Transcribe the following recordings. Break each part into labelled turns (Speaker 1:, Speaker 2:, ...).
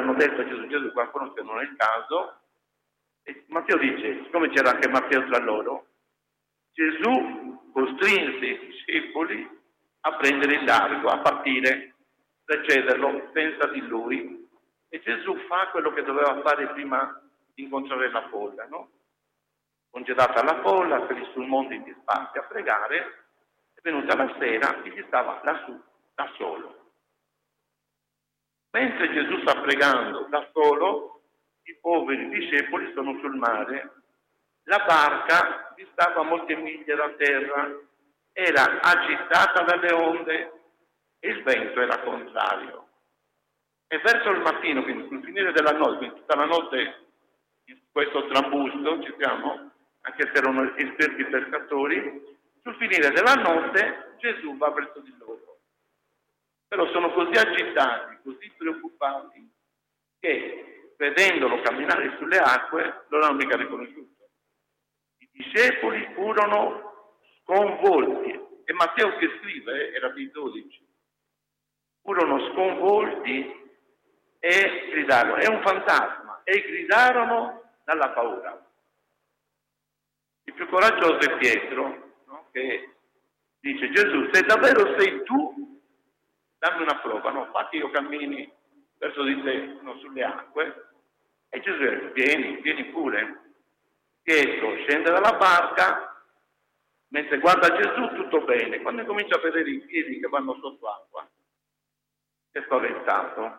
Speaker 1: avevano detto a Gesù, qua forse non è il caso, e Matteo dice, siccome c'era anche Matteo tra loro, Gesù costrinse i discepoli a prendere il largo, a partire, precederlo senza di lui, e Gesù fa quello che doveva fare prima di incontrare la folla, no? Congedata la folla, salì sul monte in disparte a pregare, è venuta la sera e gli stava lassù, da solo. Mentre Gesù sta pregando da solo, i poveri discepoli sono sul mare, la barca distava molte miglia da terra, era agitata dalle onde e il vento era contrario. E verso il mattino, quindi sul finire della notte, quindi tutta la notte in questo trambusto ci siamo, anche se erano esperti pescatori, sul finire della notte Gesù va verso di loro. Però sono così agitati, così preoccupati, che vedendolo camminare sulle acque non l'hanno mica riconosciuto. I discepoli furono sconvolti, e Matteo che scrive era dei 12, furono sconvolti e gridarono, è un fantasma, e gridarono dalla paura. Il più coraggioso è Pietro, no? Che dice, Gesù, se davvero sei tu, dammi una prova, no? Fatti io cammini verso di te, no, sulle acque, e Gesù dice, vieni pure. Pietro scende dalla barca, mentre guarda Gesù tutto bene, quando comincia a vedere i piedi che vanno sotto acqua, è spaventato.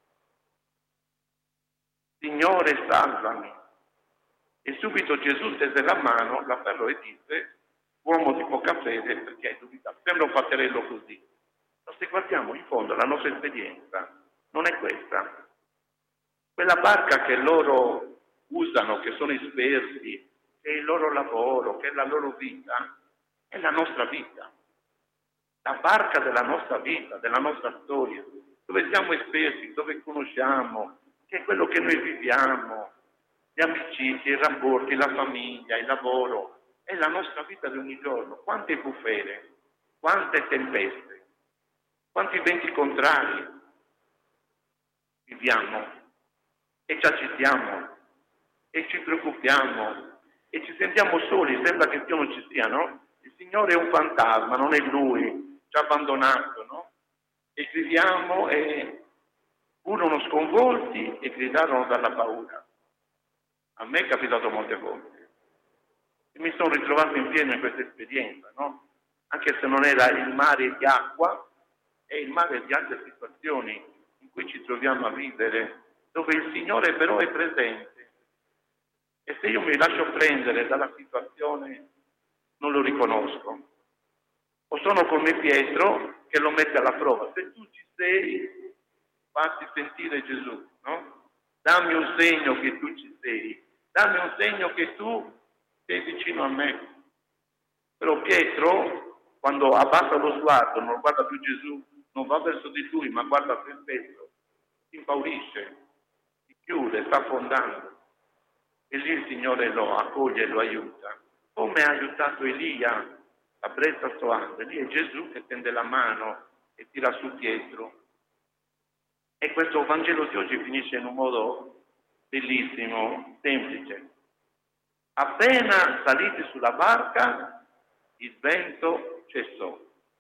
Speaker 1: Signore, salvami. E subito Gesù stese la mano, l'afferrò e disse, uomo di poca fede, perché hai dubitato? Sembra un fatterello così. Ma se guardiamo in fondo la nostra esperienza, non è questa. Quella barca che loro usano, che sono esperti, che è il loro lavoro, che è la loro vita, è la nostra vita. La barca della nostra vita, della nostra storia, dove siamo esperti, dove conosciamo, che è quello che noi viviamo, le amicizie, i rapporti, la famiglia, il lavoro, è la nostra vita di ogni giorno. Quante bufere, quante tempeste, quanti venti contrari viviamo e ci agitiamo e ci preoccupiamo e ci sentiamo soli, sembra che Dio non ci sia, no? Il Signore è un fantasma, non è Lui, ci ha abbandonato, no? E gridiamo e furono sconvolti e gridarono dalla paura. A me è capitato molte volte e mi sono ritrovato in pieno in questa esperienza, no? Anche se non era il mare di acqua, è il mare di altre situazioni in cui ci troviamo a vivere, dove il Signore però è presente. E se io mi lascio prendere dalla situazione, non lo riconosco. O sono come Pietro che lo mette alla prova. Se tu ci sei, fatti sentire Gesù, no? Dammi un segno che tu ci sei. Dammi un segno che tu sei vicino a me. Però Pietro, quando abbassa lo sguardo, non guarda più Gesù, non va verso di lui, ma guarda se stesso, si impaurisce, si chiude, sta affondando. E lì il Signore lo accoglie e lo aiuta. Come ha aiutato Elia, la brezza soave. Lì è Gesù che tende la mano e tira su Pietro. E questo Vangelo di oggi finisce in un modo bellissimo, semplice. Appena saliti sulla barca, il vento cessò.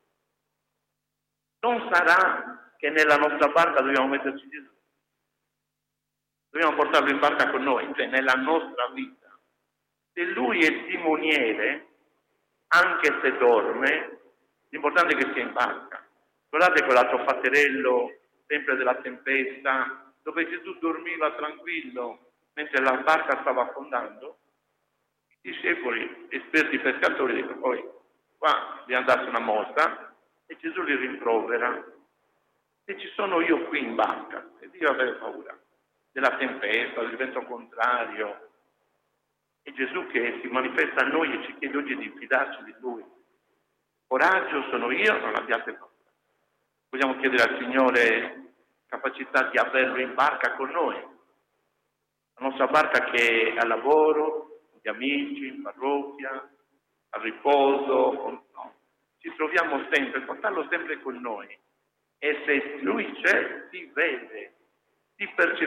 Speaker 1: Non sarà che nella nostra barca dobbiamo metterci Gesù. Dobbiamo portarlo in barca con noi, cioè nella nostra vita. Se lui è il timoniere, anche se dorme, l'importante è che sia in barca. Guardate quell'altro fatterello, sempre della tempesta, dove Gesù dormiva tranquillo mentre la barca stava affondando. I discepoli, esperti pescatori, dicono poi qua vi andasse una mossa e Gesù li rimprovera. Se ci sono io qui in barca, e devo avere paura della tempesta, del vento contrario. È Gesù che si manifesta a noi e ci chiede oggi di fidarci di Lui. Coraggio sono io, non abbiate paura. Vogliamo chiedere al Signore capacità di averlo in barca con noi. La nostra barca che è al lavoro, gli amici, in parrocchia, al riposo, no. Ci troviamo sempre, portarlo sempre con noi. E se Lui c'è, si vede, si percepisce.